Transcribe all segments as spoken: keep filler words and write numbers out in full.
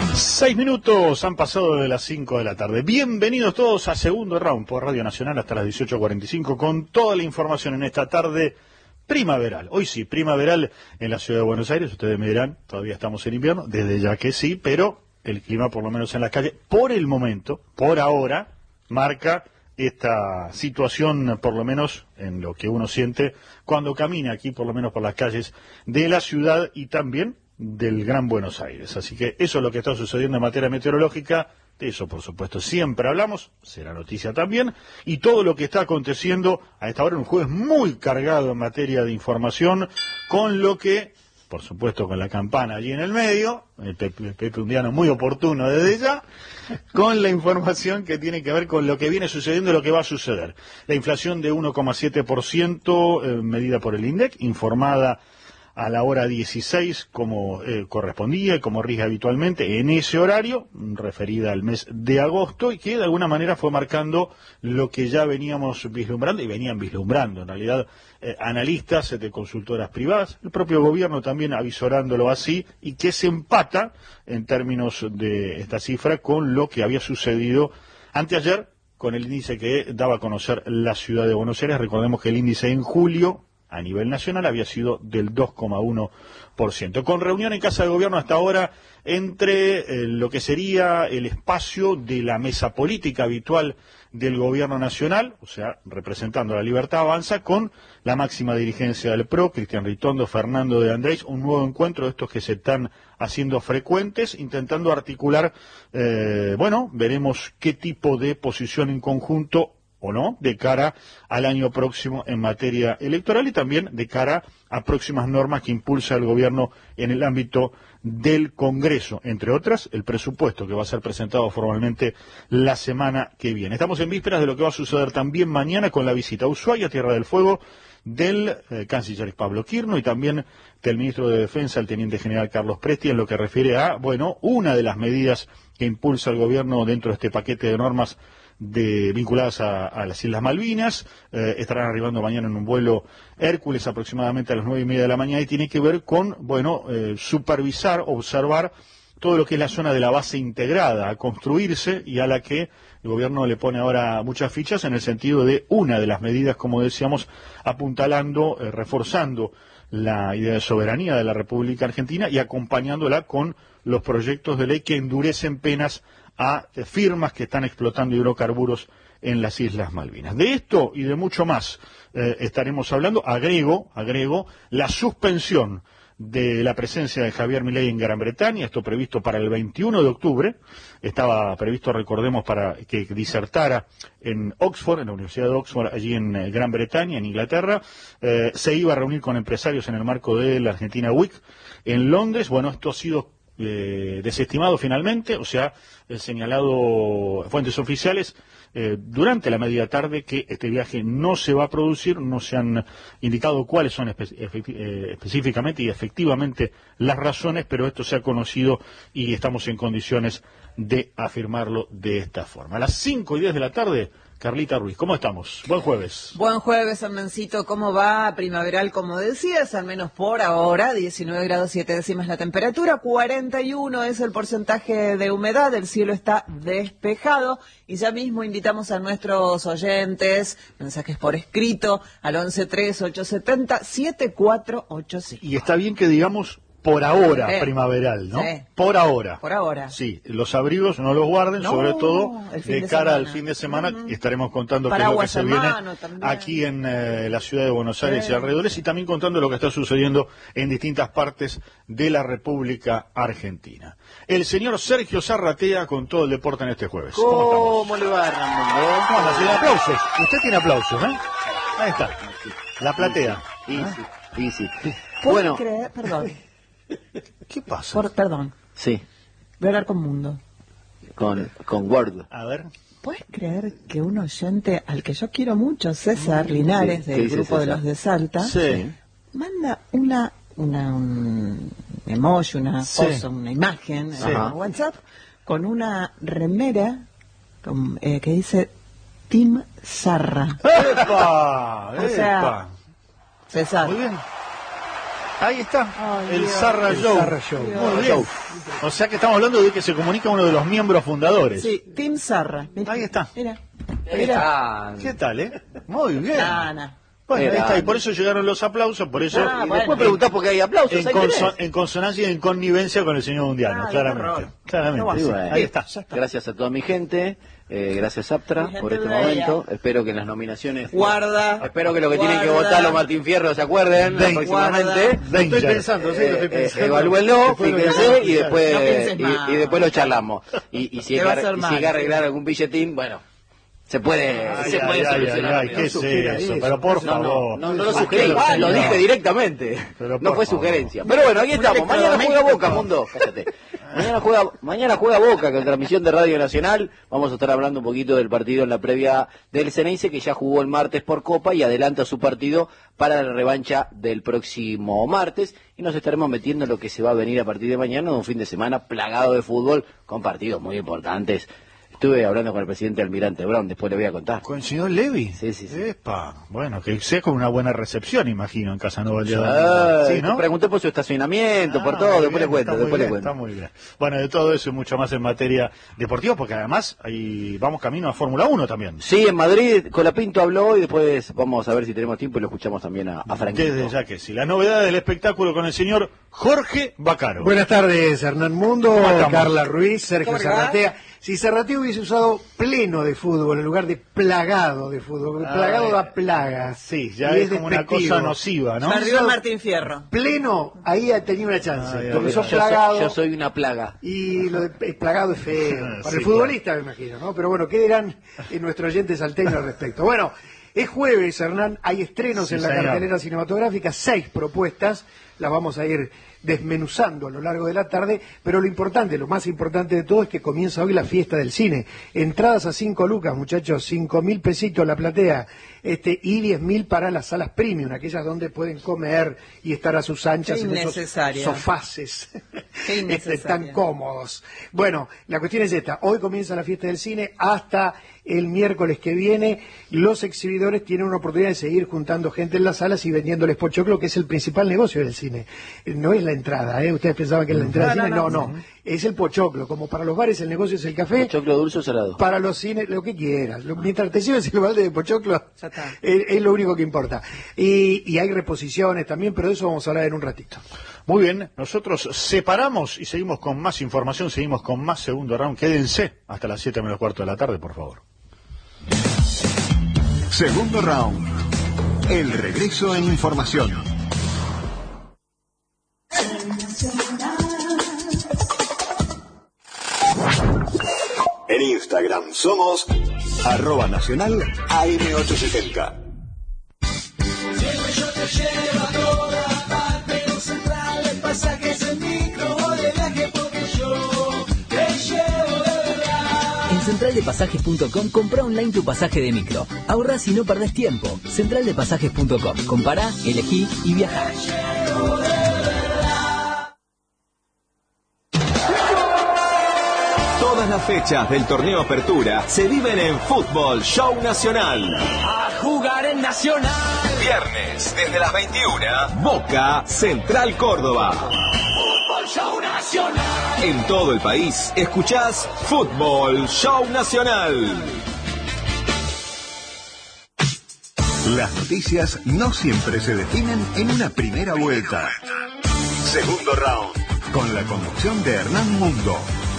Seis minutos han pasado de las cinco de la tarde. Bienvenidos todos a Segundo Round por Radio Nacional hasta las dieciocho cuarenta y cinco con toda la información en esta tarde primaveral. Hoy sí, primaveral en la ciudad de Buenos Aires. Ustedes me dirán, todavía estamos en invierno, desde ya que sí, pero el clima, por lo menos en las calles, por el momento, por ahora, marca esta situación, por lo menos en lo que uno siente cuando camina aquí, por lo menos por las calles de la ciudad y también del Gran Buenos Aires. Así que eso es lo que está sucediendo en materia meteorológica. De eso, por supuesto, siempre hablamos, será noticia también, y todo lo que está aconteciendo a esta hora, un jueves muy cargado en materia de información, con lo que, por supuesto, con la campana allí en el medio, el Pepe, Pepe Undiano muy oportuno desde ya, con la información que tiene que ver con lo que viene sucediendo y lo que va a suceder. La inflación de uno coma siete por ciento, eh, medida por el INDEC, informada a la hora dieciséis como eh, correspondía y como rige habitualmente en ese horario, referida al mes de agosto, y que de alguna manera fue marcando lo que ya veníamos vislumbrando, y venían vislumbrando en realidad eh, analistas de consultoras privadas, el propio gobierno también avisorándolo así, y que se empata en términos de esta cifra con lo que había sucedido anteayer con el índice que daba a conocer la ciudad de Buenos Aires. Recordemos que el índice en julio a nivel nacional había sido del dos coma uno por ciento. Con reunión en Casa de Gobierno hasta ahora entre eh, lo que sería el espacio de la mesa política habitual del Gobierno Nacional, o sea, representando a la Libertad Avanza, con la máxima dirigencia del P R O, Cristian Ritondo, Fernando de Andrés, un nuevo encuentro de estos que se están haciendo frecuentes, intentando articular, eh, bueno, veremos qué tipo de posición en conjunto o no, de cara al año próximo en materia electoral y también de cara a próximas normas que impulsa el gobierno en el ámbito del Congreso, entre otras, el presupuesto que va a ser presentado formalmente la semana que viene. Estamos en vísperas de lo que va a suceder también mañana con la visita a Ushuaia, Tierra del Fuego, del eh, canciller Pablo Quirno y también del ministro de Defensa, el teniente general Carlos Presti, en lo que refiere a, bueno, una de las medidas que impulsa el gobierno dentro de este paquete de normas de vinculadas a, a las Islas Malvinas. Eh, estarán arribando mañana en un vuelo Hércules aproximadamente a las nueve y media de la mañana y tiene que ver con, bueno, eh, supervisar, observar todo lo que es la zona de la base integrada a construirse y a la que el gobierno le pone ahora muchas fichas en el sentido de una de las medidas, como decíamos, apuntalando, eh, reforzando la idea de soberanía de la República Argentina y acompañándola con los proyectos de ley que endurecen penas a firmas que están explotando hidrocarburos en las Islas Malvinas. De esto y de mucho más eh, estaremos hablando. Agrego, agrego la suspensión de la presencia de Javier Milei en Gran Bretaña, esto previsto para el veintiuno de octubre, estaba previsto, recordemos, para que disertara en Oxford, en la Universidad de Oxford, allí en eh, Gran Bretaña, en Inglaterra, eh, se iba a reunir con empresarios en el marco de la Argentina Week en Londres. Bueno, esto ha sido Eh, desestimado finalmente, o sea, eh, señalado fuentes oficiales eh, durante la media tarde que este viaje no se va a producir, no se han indicado cuáles son espe eh, específicamente y efectivamente las razones, pero esto se ha conocido y estamos en condiciones de afirmarlo de esta forma. A las cinco y diez de la tarde, Carlita Ruiz, ¿cómo estamos? Buen jueves. Buen jueves, Hernancito. ¿Cómo va? Primaveral, como decías, al menos por ahora, diecinueve grados siete décimas la temperatura, cuarenta y uno es el porcentaje de humedad, el cielo está despejado y ya mismo invitamos a nuestros oyentes, mensajes por escrito, al once tres ocho setenta siete cuatro ocho cinco. Y está bien que digamos por ahora, sí, primaveral, ¿no? Sí. Por ahora. Por ahora. Sí, los abrigos no los guarden, no, sobre todo de, de cara al fin de semana, uh-huh. y estaremos contando qué es lo que se viene aquí en eh, la ciudad de Buenos Aires sí. y alrededores, y también contando lo que está sucediendo en distintas partes de la República Argentina. El señor Sergio Zarratea con todo el deporte en este jueves. ¿Cómo, ¿Cómo le va, Hernando? ¿Cómo anda? Tiene aplausos. Usted tiene aplausos, ¿eh? Ahí está. La platea. Sí, ¿Ah? sí, sí. sí. Bueno, creer? Perdón. ¿Qué pasa? Por, perdón. Sí. Voy a hablar con Mundo. Con, con Word. A ver. ¿Puedes creer que un oyente al que yo quiero mucho, César Linares, sí, del sí, grupo César? de los de Salta, sí. manda una, una un emoji, una sí. cosa, una imagen sí. en WhatsApp con una remera con, eh, que dice Team Zarra? ¡Epa! O sea, ¡Epa! César. Muy bien. Ahí está, Ay, el Dios. Zarra El Show. Zarra Show. Muy bien. O sea que estamos hablando de que se comunica uno de los miembros fundadores. Sí, Tim Sarra. Mira, Ahí está. Mira. Mira. ¿Qué tal, eh? Muy bien. No, no. Bueno, ahí Era- está, y por eso llegaron los aplausos, por eso Ah, Y bueno. después preguntás por qué hay aplausos. en, ¿hay conso- interés? en consonancia y en connivencia con el señor Mundiano, Ah, qué claramente. horror. Claramente. No va a Sí, ser. bueno, ahí está, ya está. Gracias a toda mi gente, eh, gracias Aptra Mi gente por este bella. momento. Espero que en las nominaciones. Guarda. Espero que lo que tienen que Guarda. votar los Martín Fierro se acuerden Ven, próximamente. Danger. Estoy pensando, sí, lo estoy Eh, eh, pensando. evalúenlo, Después lo fíjense llamamos. y después, No pienses y, más. y después lo charlamos. Y, y si Te hay va a que, hacer y si mal, hay que arreglar sí. algún billetín, bueno, se puede, Ay, se ay, puede ay, solucionar. ay, ay, ¿qué es sugiera eso? eso. Pero por No, no, favor. no, no lo ¿Para sugerí, qué ah, lo no? dije directamente. Pero No por fue favor. sugerencia. Pero bueno, aquí estamos. Mañana juega Boca, mundo. Cállate. Mañana juega, mañana juega Boca con transmisión de Radio Nacional. Vamos a estar hablando un poquito del partido en la previa del Ceneice, que ya jugó el martes por Copa y adelanta su partido para la revancha del próximo martes. Y nos estaremos metiendo en lo que se va a venir a partir de mañana, un fin de semana plagado de fútbol con partidos muy importantes. Estuve hablando con el presidente Almirante Brown, después le voy a contar. ¿Con el señor Levy? Sí, sí, sí. Epa, bueno, que sea con una buena recepción, imagino, en Casanova. Ah, Sí, ¿no? Pregunté por su estacionamiento, Ah, por todo, muy después bien, le cuento, está muy después le bien, cuento. Está muy bien. Bueno, de todo eso y mucho más en materia deportiva, porque además ahí vamos camino a Fórmula uno también. Sí, en Madrid, Colapinto habló y después vamos a ver si tenemos tiempo y lo escuchamos también a, a Franquito. Desde ya que sí. La novedad del espectáculo con el señor Jorge Bacaro. Buenas tardes, Hernán Mundo, ¿Cómo estamos? Carla Ruiz, Sergio ¿Cómo le va? Zarratea. Si Zarratea hubiese usado pleno de fútbol en lugar de plagado de fútbol, porque Ah, plagado eh, da plaga. Sí, ya y es como una despectivo. cosa nociva, ¿no? Arriba Martín Fierro. Pleno, ahí tenía una chance. Ay, porque ay, sos ay. Yo, plagado. soy, yo soy una plaga. Y lo de eh, plagado es feo. Para Sí, el futbolista, me imagino, ¿no? Pero bueno, ¿qué dirán eh, nuestros oyentes salteños al respecto? Bueno, es jueves, Hernán, hay estrenos Sí, en la señor. cartelera cinematográfica, seis propuestas, las vamos a ir desmenuzando a lo largo de la tarde, pero lo importante, lo más importante de todo es que comienza hoy la fiesta del cine. Entradas a cinco lucas, muchachos, cinco mil pesitos la platea, este, y diez mil para las salas premium, aquellas donde pueden comer y estar a sus anchas Qué en esos innecesaria. sofaces Qué este, innecesaria. tan cómodos. Bueno, la cuestión es esta, hoy comienza la fiesta del cine hasta el miércoles que viene. Los exhibidores tienen una oportunidad de seguir juntando gente en las salas y vendiéndoles pochoclo, que es el principal negocio del cine. Eh, No es la entrada, ¿eh? Ustedes pensaban que es la entrada No, del no, cine, no, no. no, es el pochoclo. Como para los bares el negocio es el café, ¿Choclo dulce o salado? para los cines, lo que quieras. Lo- mientras te lleves el balde de pochoclo, Ya está. es, es lo único que importa. Y, y hay reposiciones también, pero de eso vamos a hablar en un ratito. Muy bien, nosotros separamos y seguimos con más información, seguimos con más segundo round. Quédense hasta las siete menos cuarto de la tarde, por favor. Segundo round. El regreso en información. En Instagram somos arroba nacional A M ochocientos setenta. En central de pasajes punto com compra online tu pasaje de micro. Ahorrás y no perdés tiempo. central de pasajes punto com. Compará, elegí y viajá. Todas las fechas del torneo Apertura se viven en Fútbol Show Nacional. A jugar en Nacional. Viernes, desde las veintiuna, Boca Central Córdoba. Fútbol Show Nacional. En todo el país, escuchás Fútbol Show Nacional. Las noticias no siempre se definen en una primera vuelta. Segundo round. Con la conducción de Hernán Mundo.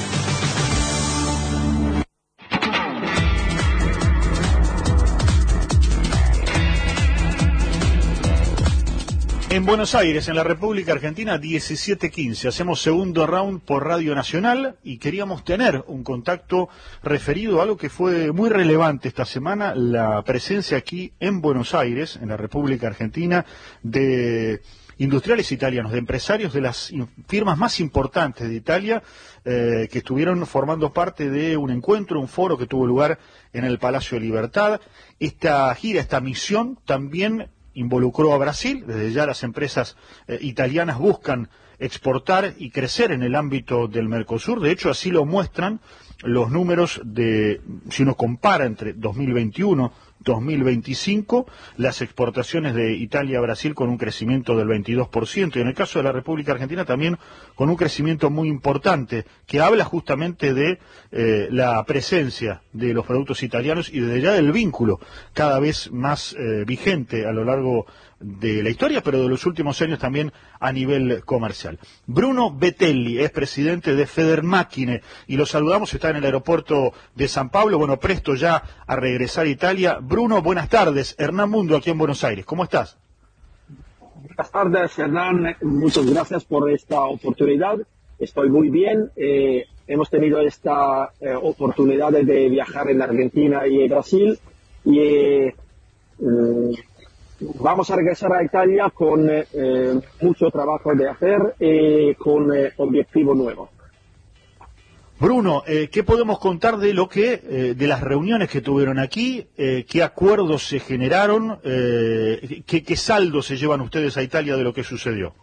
En Buenos Aires, en la República Argentina, diecisiete quince. Hacemos segundo round por Radio Nacional y queríamos tener un contacto referido a algo que fue muy relevante esta semana, la presencia aquí en Buenos Aires, en la República Argentina, de industriales italianos, de empresarios de las firmas más importantes de Italia, eh, que estuvieron formando parte de un encuentro, un foro que tuvo lugar en el Palacio de Libertad. Esta gira, esta misión también involucró a Brasil. Desde ya las empresas eh, italianas buscan exportar y crecer en el ámbito del Mercosur. De hecho, así lo muestran los números de, si uno compara entre dos mil veintiuno, dos mil veinticinco, las exportaciones de Italia a Brasil con un crecimiento del veintidós por ciento, y en el caso de la República Argentina también con un crecimiento muy importante, que habla justamente de eh, la presencia de los productos italianos y desde ya del vínculo cada vez más eh, vigente a lo largo de la historia, pero de los últimos años también a nivel comercial. Bruno Betelli es presidente de Federmacchine y lo saludamos, está en el aeropuerto de San Pablo, bueno, presto ya a regresar a Italia. Bruno, buenas tardes. Hernán Mundo aquí en Buenos Aires, ¿cómo estás? Buenas tardes, Hernán. Muchas gracias por esta oportunidad. Estoy muy bien. Eh, hemos tenido esta eh, oportunidad de viajar en Argentina y Brasil y eh, eh, vamos a regresar a Italia con eh, mucho trabajo de hacer y con eh, objetivo nuevo. Bruno, eh, ¿qué podemos contar de lo que, eh, de las reuniones que tuvieron aquí? Eh, ¿Qué acuerdos se generaron? Eh, ¿qué, ¿Qué saldo se llevan ustedes a Italia de lo que sucedió?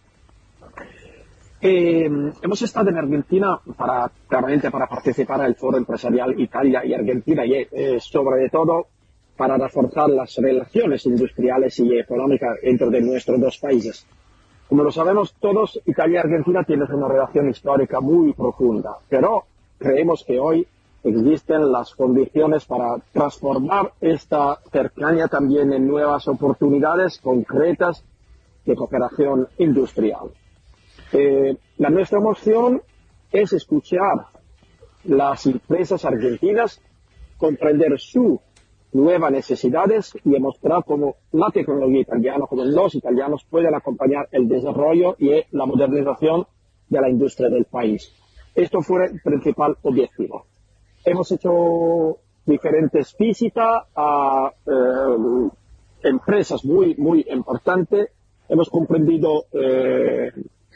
Eh, hemos estado en Argentina para, claramente para participar al Foro Empresarial Italia y Argentina y eh, sobre todo para reforzar las relaciones industriales y económicas entre de nuestros dos países. Como lo sabemos todos, Italia y Argentina tienen una relación histórica muy profunda, pero creemos que hoy existen las condiciones para transformar esta cercanía también en nuevas oportunidades concretas de cooperación industrial. Eh, la nuestra moción es escuchar las empresas argentinas, comprender sus nuevas necesidades y demostrar cómo la tecnología italiana, cómo los italianos pueden acompañar el desarrollo y la modernización de la industria del país. Esto fue el principal objetivo. Hemos hecho diferentes visitas a eh, empresas muy, muy importantes. Hemos comprendido eh,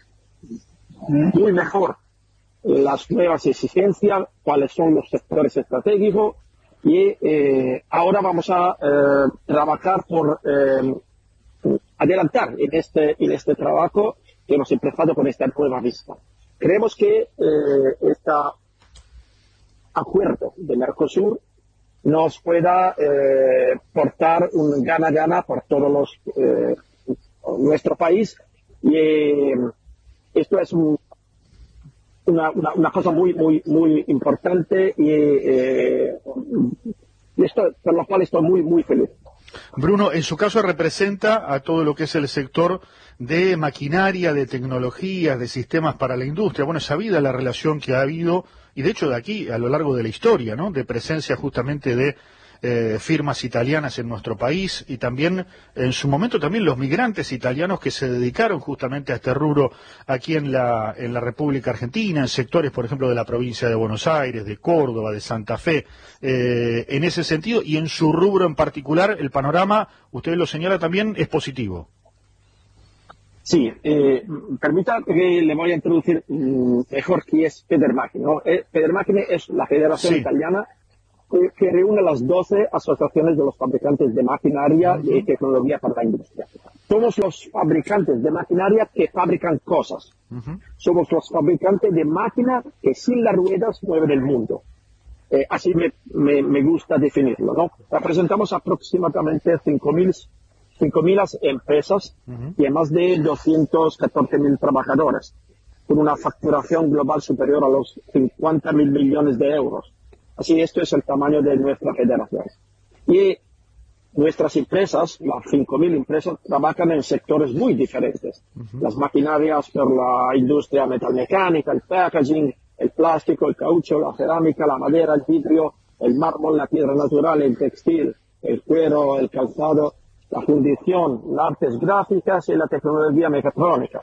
muy mejor las nuevas exigencias, cuáles son los sectores estratégicos. Y eh, ahora vamos a eh, trabajar por eh, adelantar en este, en este trabajo que hemos empezado con esta nueva vista. Creemos que eh, este acuerdo de Mercosur nos pueda eh, portar un gana-gana por todos los eh, nuestro país y eh, esto es un Una, una, una cosa muy muy muy importante y eh, esto, por lo cual estoy muy muy feliz. Bruno, en su caso representa a todo lo que es el sector de maquinaria, de tecnologías, de sistemas para la industria. Bueno, es sabida la relación que ha habido, y de hecho de aquí a lo largo de la historia, ¿no?, de presencia justamente de Eh, firmas italianas en nuestro país y también en su momento también los migrantes italianos que se dedicaron justamente a este rubro aquí en la en la República Argentina, en sectores por ejemplo de la provincia de Buenos Aires, de Córdoba, de Santa Fe, eh, en ese sentido y en su rubro en particular el panorama, usted lo señala también, es positivo. Sí, eh, permita que le voy a introducir mmm, mejor qué es Federmacchine, ¿no? Eh, Federmacchine es la federación sí. italiana que reúne las doce asociaciones de los fabricantes de maquinaria uh-huh. y tecnología para la industria. Somos los fabricantes de maquinaria que fabrican cosas. Uh-huh. Somos los fabricantes de máquinas que sin las ruedas mueven el mundo. Eh, así me, me, me gusta definirlo, ¿no? Representamos aproximadamente cinco mil empresas uh-huh. y más de doscientos catorce mil trabajadores, con una facturación global superior a los cincuenta mil millones de euros. Así, esto es el tamaño de nuestra federación. Y nuestras empresas, las cinco mil empresas, trabajan en sectores muy diferentes. Uh-huh. Las maquinarias por la industria metalmecánica, el packaging, el plástico, el caucho, la cerámica, la madera, el vidrio, el mármol, la piedra natural, el textil, el cuero, el calzado, la fundición, las artes gráficas y la tecnología mecatrónica.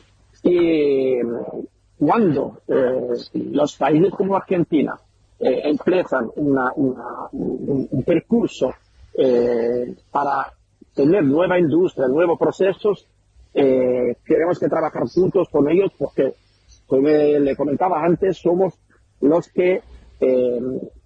Y cuando eh, los países como Argentina Eh, empiezan una, una, un, un percurso eh, para tener nueva industria, nuevos procesos, eh, tenemos que trabajar juntos con ellos porque, como le comentaba antes, somos los que eh,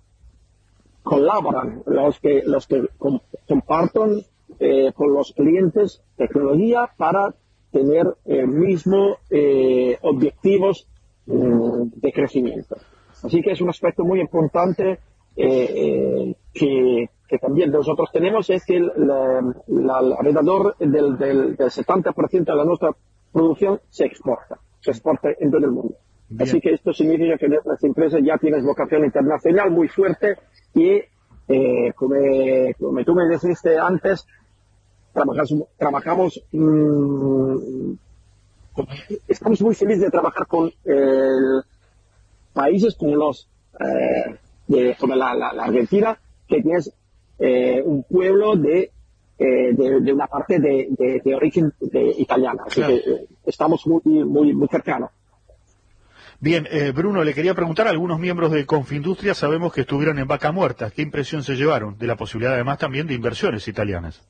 colaboran, los que, los que com comparten eh, con los clientes tecnología para tener el mismo eh, objetivos mm, de crecimiento. Así que es un aspecto muy importante eh, eh, que que también nosotros tenemos es que el, la, la, alrededor del, del, del setenta por ciento de la nuestra producción se exporta, se exporta en todo el mundo. Bien. Así que esto significa que nuestras empresas ya tienen vocación internacional muy fuerte y, eh, como, como tú me dijiste antes, trabajamos, trabajamos mmm, estamos muy felices de trabajar con eh, países como los eh, de, como la, la, la Argentina, que tienes eh, un pueblo de, eh, de, de una parte de, de, de origen de italiana, así claro. que eh, estamos muy, muy, muy cercanos. Bien, eh, Bruno, le quería preguntar a algunos miembros de Confindustria, sabemos que estuvieron en Vaca Muerta, ¿qué impresión se llevaron de la posibilidad además también de inversiones italianas?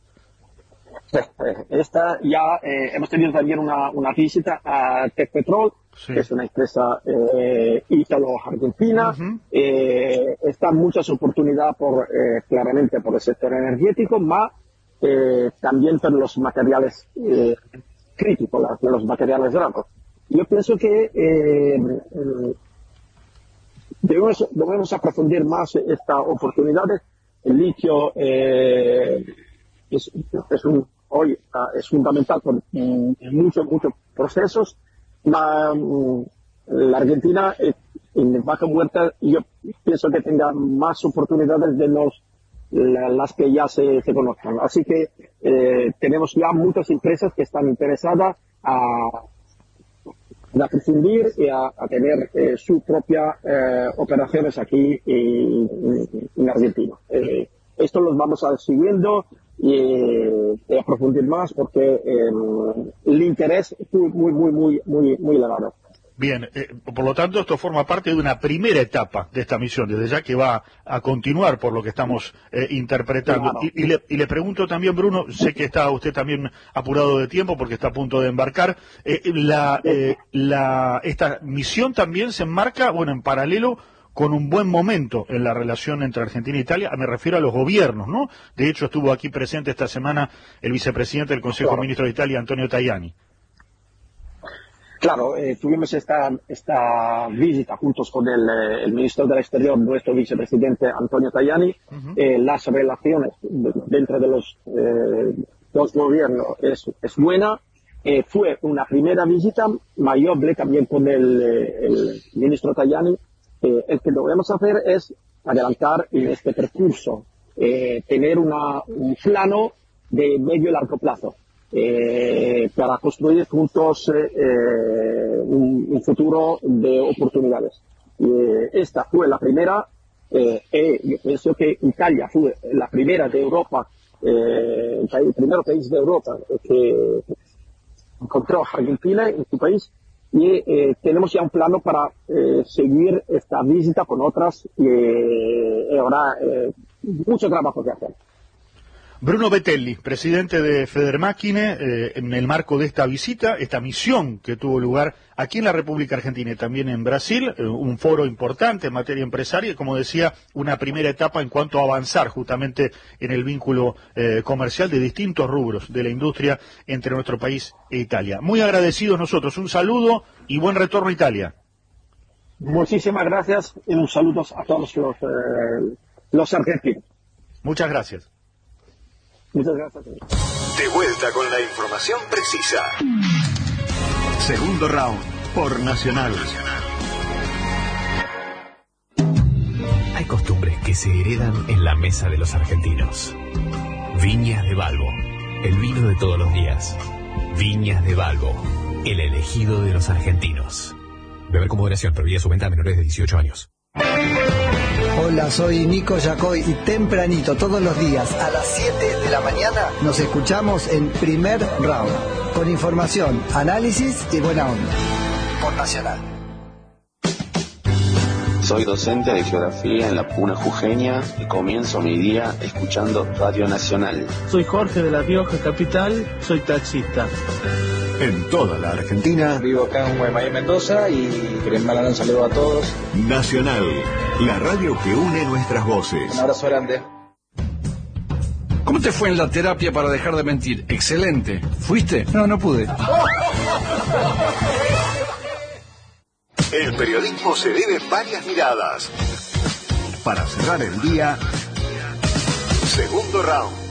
Esta ya eh, hemos tenido también una, una visita a Tecpetrol, sí. que es una empresa eh, ítalo-argentina. Uh-huh. eh, están muchas oportunidades por eh, claramente por el sector energético, más eh, también por los materiales eh, críticos, los, los materiales raros. Yo pienso que eh, eh, debemos, debemos aprofundir más estas oportunidades. El litio eh, es, es un hoy uh, es fundamental por mm, muchos, muchos procesos. La, mm, la Argentina, eh, en Vaca Muerta, yo pienso que tenga más oportunidades de los, la, las que ya se, se conozcan. Así que eh, tenemos ya muchas empresas que están interesadas a, a aprofundir y a, a tener eh, sus propias eh, operaciones aquí en, en Argentina. Eh, esto los vamos a ir siguiendo y eh, aprofundir más porque eh, el interés es muy, muy, muy, muy, muy elevado. Bien, eh, por lo tanto esto forma parte de una primera etapa de esta misión, desde ya que va a continuar por lo que estamos eh, interpretando. Claro. Y, y, le, y le pregunto también, Bruno, sé que está usted también apurado de tiempo porque está a punto de embarcar, eh, la, eh, la, esta misión también se enmarca, bueno, en paralelo con un buen momento en la relación entre Argentina e Italia, me refiero a los gobiernos, ¿no? De hecho, estuvo aquí presente esta semana el vicepresidente del Consejo de Ministros de Italia, Antonio Tajani. Claro, eh, tuvimos esta, esta visita juntos con el, eh, el ministro del Exterior, nuestro vicepresidente Antonio Tajani. Uh-huh. eh, las relaciones dentro de los eh, dos gobiernos es, es buena. Eh, fue una primera visita, pero yo hablé también con el, el ministro Tajani. Eh, el que debemos hacer es adelantar en este percurso, eh, tener una, un plano de medio y largo plazo eh, para construir juntos eh, un, un futuro de oportunidades. Eh, esta fue la primera, eh, y yo pienso que Italia fue la primera de Europa, eh, el, país, el primer país de Europa que encontró a Argentina en su país. Y eh, tenemos ya un plano para eh, seguir esta visita con otras y eh, habrá eh, mucho trabajo que hacer. Bruno Betelli, presidente de Federmáquine, eh, en el marco de esta visita, esta misión que tuvo lugar aquí en la República Argentina y también en Brasil, eh, un foro importante en materia empresaria, y como decía, una primera etapa en cuanto a avanzar justamente en el vínculo eh, comercial de distintos rubros de la industria entre nuestro país e Italia. Muy agradecidos nosotros, un saludo y buen retorno a Italia. Muchísimas gracias y un saludo a todos los, eh, los argentinos. Muchas gracias. Muchas gracias. De vuelta con la información precisa. Segundo round por Nacional. Hay costumbres que se heredan en la mesa de los argentinos. Viñas de Balbo, el vino de todos los días. Viñas de Balbo, el elegido de los argentinos. Beber con moderación, prohibida su venta a menores de dieciocho años. Hola, soy Nico Yacoy y tempranito todos los días a las siete de la mañana nos escuchamos en Primer Round, con información, análisis y buena onda. Por Nacional. Soy docente de geografía en la Puna Jujeña y comienzo mi día escuchando Radio Nacional. Soy Jorge de La Rioja Capital, soy taxista. En toda la Argentina. Vivo acá en Guaymallén, Mendoza, y quería mandar un saludo a todos. Nacional, la radio que une nuestras voces. Un abrazo grande. ¿Cómo te fue en la terapia para dejar de mentir? Excelente. ¿Fuiste? No, no pude. El periodismo se vive en varias miradas. Para cerrar el día, Segundo round.